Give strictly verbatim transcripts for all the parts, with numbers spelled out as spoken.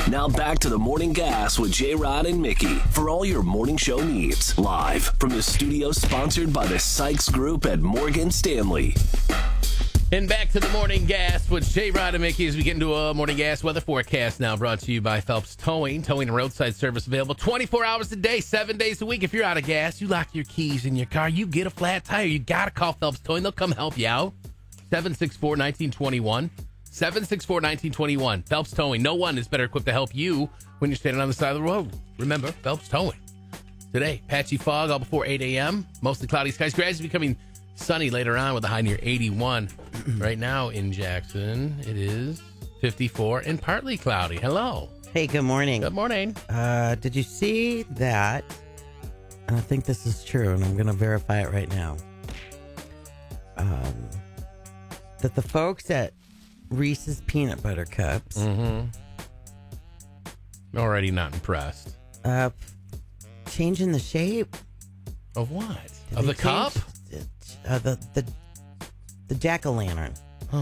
Now back to the Morning Gas with J-Rod and Mickey for all your morning show needs. Live from the studio sponsored by the Sykes Group at Morgan Stanley. And back to the Morning Gas with J-Rod and Mickey as we get into a Morning Gas weather forecast now brought to you by Phelps Towing. Towing and roadside service available twenty-four hours a day, seven days a week. If you're out of gas, you lock your keys in your car, you get a flat tire, you got to call Phelps Towing. They'll come help you out. seven six four, one nine two one. seven six four, one nine two one. Phelps Towing. No one is better equipped to help you when you're standing on the side of the road. Remember, Phelps Towing. Today, patchy fog all before eight a.m. Mostly cloudy skies. Gradually becoming sunny later on with a high near eighty-one. Right now in Jackson, it is fifty-four and partly cloudy. Hello. Hey, good morning. Good morning. Uh, did you see that? And I think this is true, and I'm going to verify it right now. Um, that the folks at Reese's Peanut Butter Cups, Mm-hmm. Already not impressed. uh, changing the shape Of what? Did Of they the cup? change- Uh, the the the jack-o'-lantern. Huh.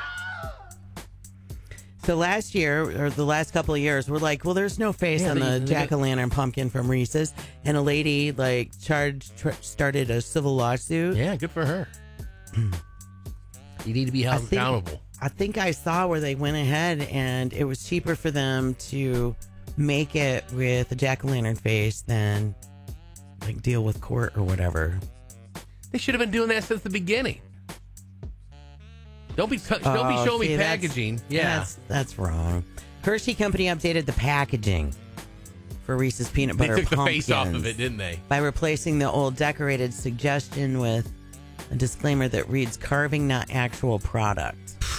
So last year, or the last couple of years, we're like, well, there's no face Yeah, on they- the they- jack-o'-lantern pumpkin from Reese's, and a lady like charged tr- started a civil lawsuit. Yeah, good for her. You need to be I held think- accountable. I think I saw where they went ahead, and it was cheaper for them to make it with a jack-o'-lantern face than like deal with court or whatever. They should have been doing that since the beginning. Don't be don't be Oh, showing see, me that's- packaging. Yeah. That's, that's wrong. Hershey Company updated the packaging for Reese's Peanut They Butter took the Pumpkins face off of it, didn't they? by replacing the old decorated suggestion with a disclaimer that reads carving, not actual product.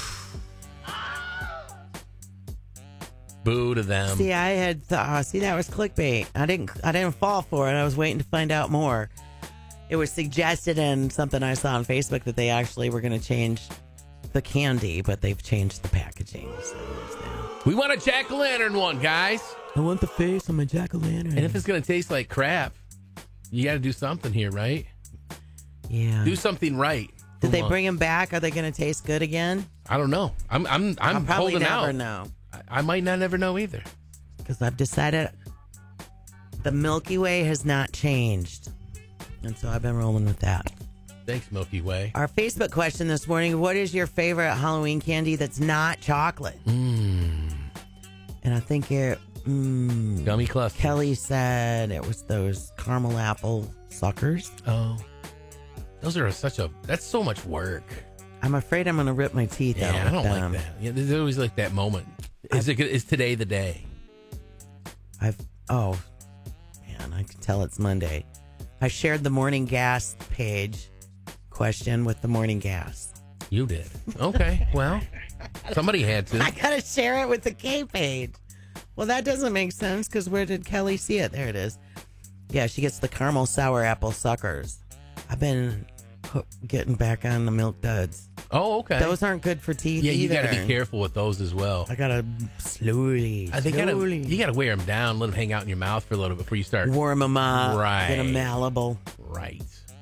Boo to them. See, I had th- uh, see that was clickbait. I didn't I didn't fall for it. I was waiting to find out more. It was suggested in something I saw on Facebook that they actually were going to change the candy, but they've changed the packaging. So there's that. We want a jack-o'-lantern one, guys. I want the face on my jack-o'-lantern. And if it's going to taste like crap, you got to do something here, right? yeah. Do something right. Did they Come on. bring them back? Are they going to taste good again? I don't know. I'm I'm I'm I'll probably holding never out. know I, I might not ever know either. because I've decided the Milky Way has not changed, and so I've been rolling with that. Thanks, Milky Way. Our Facebook question this morning: what is your favorite Halloween candy that's not chocolate? Mmm. And I think it. Mm, Gummy cluster. Kelly said it was those caramel apple suckers. Oh. Those are such a, that's so much work. I'm afraid I'm going to rip my teeth out. Yeah, I with don't them. like that. Yeah, there's always like that moment. Is it? Is today the day? I've oh man, I can tell it's Monday. I shared the morning gas page question with the morning gas. You did. Okay. Well, somebody had to. I gotta share it with the K page. Well, that doesn't make sense because where did Kelly see it? There it is. Yeah, she gets the caramel sour apple suckers. I've been ho- getting back on the milk duds. Oh, okay. Those aren't good for teeth yeah, you either. got to be careful with those as well. I gotta slowly, I think gotta, slowly you got to wear them down, let them hang out in your mouth for a little bit before you start. warm them up, Right. get them malleable. Right.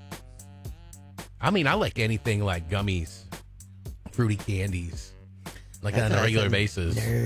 I mean, I like anything like gummies, fruity candies, like That's on a what I regular said. basis.